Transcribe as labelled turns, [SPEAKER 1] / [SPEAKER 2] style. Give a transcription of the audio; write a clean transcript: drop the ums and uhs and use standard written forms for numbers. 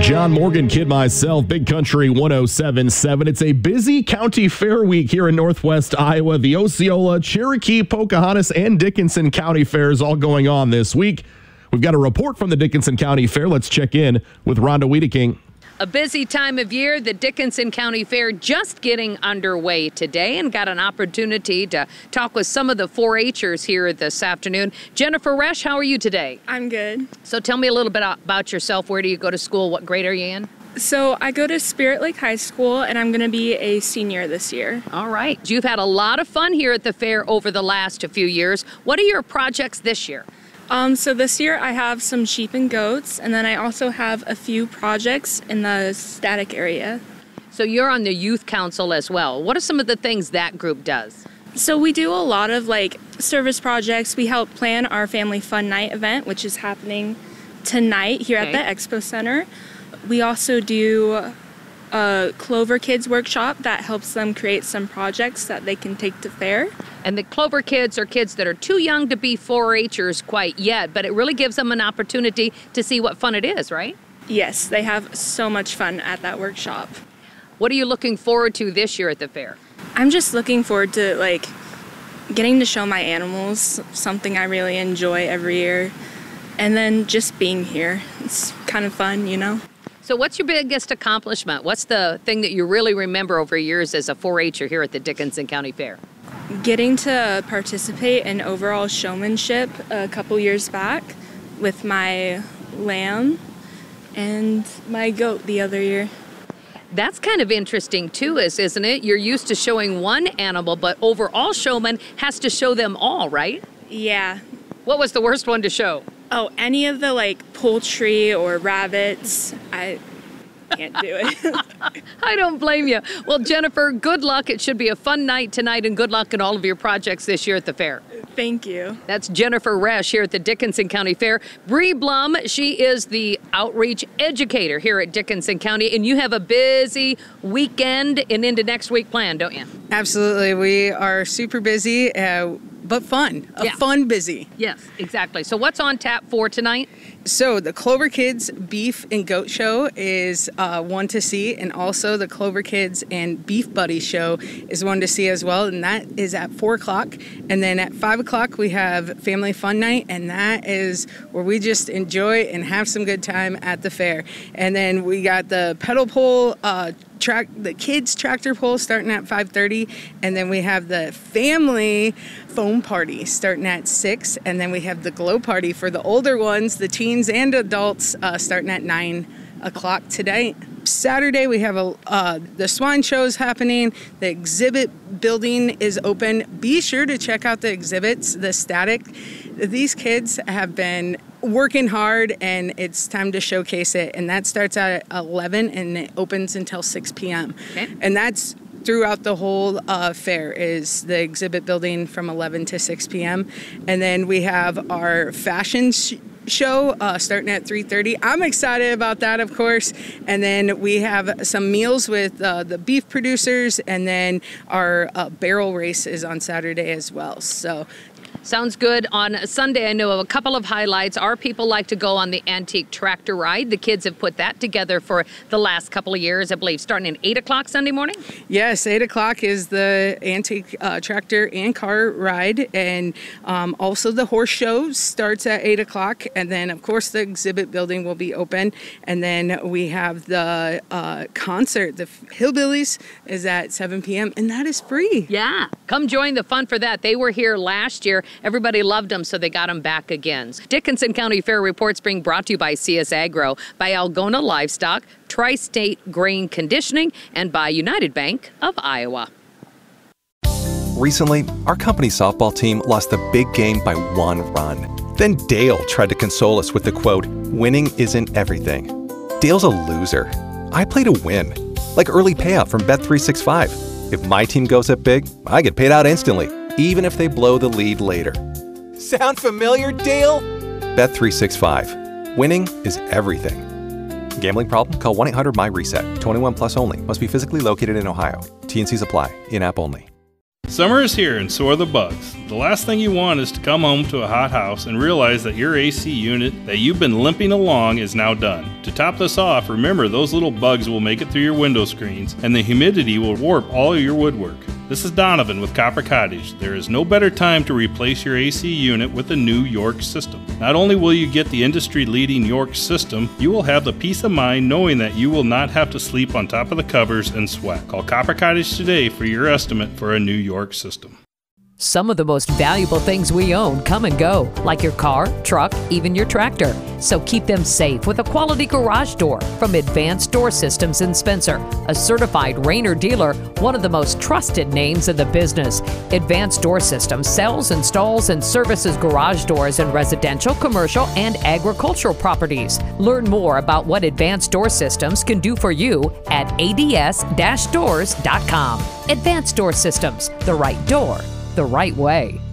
[SPEAKER 1] John Morgan, Kid Myself, Big Country 107.7. It's a busy county fair week here in Northwest Iowa. The Osceola, Cherokee, Pocahontas, and Dickinson County fairs all going on this week. We've got a report from the Dickinson County Fair. Let's check in with Rhonda Wiedeking.
[SPEAKER 2] A busy time of year, the Dickinson County Fair just getting underway today, and got an opportunity to talk with some of the 4-H'ers here this afternoon. Jennifer Resch, how are you today?
[SPEAKER 3] I'm good.
[SPEAKER 2] So tell me a little bit about yourself. Where do you go to school? What grade are you in?
[SPEAKER 3] So I go to Spirit Lake High School, and I'm going to be a senior this year.
[SPEAKER 2] All right. You've had a lot of fun here at the fair over the last few years. What are your projects this year?
[SPEAKER 3] So this year I have some sheep and goats, and then I also have a few projects in the static area.
[SPEAKER 2] So you're on the youth council as well. What are some of the things that group does?
[SPEAKER 3] So we do a lot of service projects. We help plan our Family Fun Night event, which is happening tonight here at the Expo Center. We also do a Clover Kids workshop that helps them create some projects that they can take to fair.
[SPEAKER 2] And the Clover Kids are kids that are too young to be 4-H'ers quite yet, but it really gives them an opportunity to see what fun it is, right?
[SPEAKER 3] Yes, they have so much fun at that workshop.
[SPEAKER 2] What are you looking forward to this year at the fair?
[SPEAKER 3] I'm just looking forward to getting to show my animals, something I really enjoy every year, and then just being here. It's kind of fun, you know?
[SPEAKER 2] So what's your biggest accomplishment? What's the thing that you really remember over years as a 4-H'er here at the Dickinson County Fair?
[SPEAKER 3] Getting to participate in overall showmanship a couple years back with my lamb and my goat the other year.
[SPEAKER 2] That's kind of interesting too, isn't it? You're used to showing one animal, but overall showman has to show them all, right?
[SPEAKER 3] Yeah.
[SPEAKER 2] What was the worst one to show?
[SPEAKER 3] Oh, any of the poultry or rabbits, I can't do it.
[SPEAKER 2] I don't blame you. Well, Jennifer, good luck. It should be a fun night tonight, and good luck in all of your projects this year at the fair.
[SPEAKER 3] Thank you.
[SPEAKER 2] That's Jennifer Resch here at the Dickinson County Fair. Bree Blum, she is the outreach educator here at Dickinson County, and you have a busy weekend and into next week planned, don't you?
[SPEAKER 4] Absolutely. We are super busy, but fun. Fun busy.
[SPEAKER 2] Yes, exactly. So what's on tap for tonight?
[SPEAKER 4] So the Clover Kids Beef and Goat Show is one to see, and also the Clover Kids and Beef Buddy Show is one to see as well, and that is at 4 o'clock. And then at 5 o'clock we have Family Fun Night, and that is where we just enjoy and have some good time at the fair. And then we got the pedal pole the kids tractor pull starting at 5:30, and then we have the family foam party starting at 6, and then we have the glow party for the older ones, the teens and adults, starting at 9 o'clock today. Saturday we have the swine shows happening. The exhibit building is open. Be sure to check out the exhibits, the static. These kids have been working hard, and it's time to showcase it, and that starts at 11 and it opens until 6 p.m. Okay. And that's throughout the whole fair is the exhibit building from 11 to 6 p.m. And then we have our fashion show starting at 3:30. I'm excited about that, of course. And then we have some meals with the beef producers, and then our barrel race is on Saturday as well. So
[SPEAKER 2] sounds good. On Sunday, I know of a couple of highlights. Our people like to go on the antique tractor ride. The kids have put that together for the last couple of years, I believe, starting at 8 o'clock Sunday morning?
[SPEAKER 4] Yes, 8 o'clock is the antique tractor and car ride. And also the horse show starts at 8 o'clock. And then, of course, the exhibit building will be open. And then we have the concert. The Hillbillies is at 7 p.m. and that is free.
[SPEAKER 2] Yeah, come join the fun for that. They were here last year. Everybody loved them, so they got them back again. Dickinson County Fair reports being brought to you by CS Agro, by Algona Livestock, Tri-State Grain Conditioning, and by United Bank of Iowa.
[SPEAKER 5] Recently, our company softball team lost the big game by 1 run. Then Dale tried to console us with the quote, "Winning isn't everything." Dale's a loser. I play to win, like early payout from Bet365. If my team goes up big, I get paid out instantly, even if they blow the lead later. Sound familiar, Dale? Bet365. Winning is everything. Gambling problem? Call 1-800-MY-RESET. 21 plus only. Must be physically located in Ohio. T&Cs apply. In-app only.
[SPEAKER 6] Summer is here and so are the bugs. The last thing you want is to come home to a hot house and realize that your AC unit that you've been limping along is now done. To top this off, remember those little bugs will make it through your window screens and the humidity will warp all your woodwork. This is Donovan with Copper Cottage. There is no better time to replace your AC unit with a new York system. Not only will you get the industry-leading York system, you will have the peace of mind knowing that you will not have to sleep on top of the covers and sweat. Call Copper Cottage today for your estimate for a new York system.
[SPEAKER 2] Some of the most valuable things we own come and go, like your car, truck, even your tractor. So keep them safe with a quality garage door from Advanced Door Systems in Spencer, a certified Rainer dealer, one of the most trusted names in the business. Advanced Door Systems sells, installs, and services garage doors in residential, commercial, and agricultural properties. Learn more about what Advanced Door Systems can do for you at ads-doors.com. Advanced Door Systems, the right door, the right way.